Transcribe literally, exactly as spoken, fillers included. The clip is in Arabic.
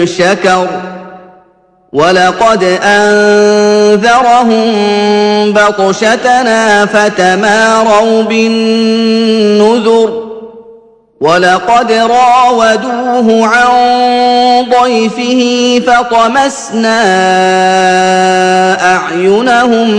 شكر ولقد أنذرهم بطشتنا فتماروا بالنذر ولقد راودوه عن ضيفه فطمسنا أعينهم